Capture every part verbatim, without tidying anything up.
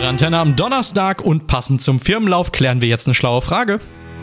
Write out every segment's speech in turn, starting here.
eure Antenne am Donnerstag und passend zum Firmenlauf klären wir jetzt eine schlaue Frage.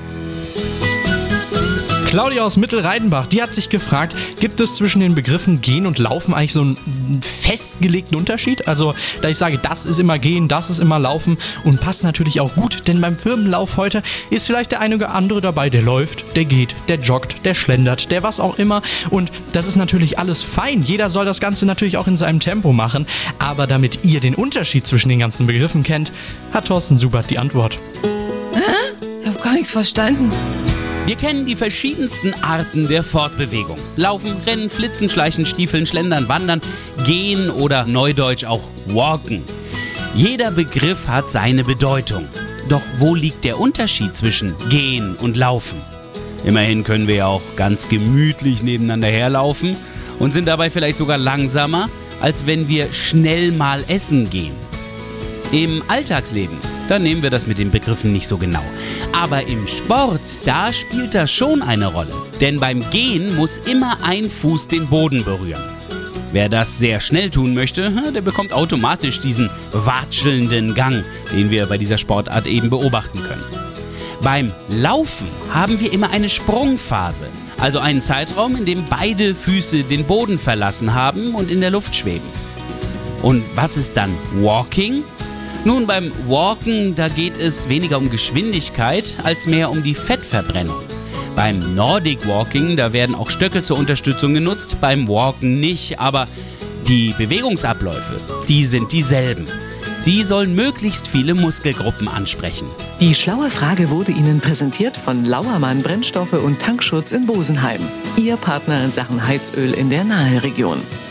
Claudia aus Mittelreidenbach, die hat sich gefragt, gibt es zwischen den Begriffen Gehen und Laufen eigentlich so einen festgelegten Unterschied? Also, da ich sage, das ist immer Gehen, das ist immer Laufen und passt natürlich auch gut, denn beim Firmenlauf heute ist vielleicht der eine oder andere dabei, der läuft, der geht, der joggt, der schlendert, der was auch immer und das ist natürlich alles fein. Jeder soll das Ganze natürlich auch in seinem Tempo machen, aber damit ihr den Unterschied zwischen den ganzen Begriffen kennt, hat Thorsten Subert die Antwort. Hä? Ich hab gar nichts verstanden. Wir kennen die verschiedensten Arten der Fortbewegung. Laufen, Rennen, Flitzen, Schleichen, Stiefeln, Schlendern, Wandern, Gehen oder neudeutsch auch Walken. Jeder Begriff hat seine Bedeutung. Doch wo liegt der Unterschied zwischen Gehen und Laufen? Immerhin können wir ja auch ganz gemütlich nebeneinander herlaufen und sind dabei vielleicht sogar langsamer, als wenn wir schnell mal essen gehen. Im Alltagsleben, da nehmen wir das mit den Begriffen nicht so genau. Aber im Sport, da spielt das schon eine Rolle. Denn beim Gehen muss immer ein Fuß den Boden berühren. Wer das sehr schnell tun möchte, der bekommt automatisch diesen watschelnden Gang, den wir bei dieser Sportart eben beobachten können. Beim Laufen haben wir immer eine Sprungphase, also einen Zeitraum, in dem beide Füße den Boden verlassen haben und in der Luft schweben. Und was ist dann Walking? Nun, beim Walken, da geht es weniger um Geschwindigkeit, als mehr um die Fettverbrennung. Beim Nordic Walking, da werden auch Stöcke zur Unterstützung genutzt, beim Walken nicht, aber die Bewegungsabläufe, die sind dieselben. Sie sollen möglichst viele Muskelgruppen ansprechen. Die schlaue Frage wurde Ihnen präsentiert von Lauermann Brennstoffe und Tankschutz in Bosenheim. Ihr Partner in Sachen Heizöl in der Naheregion.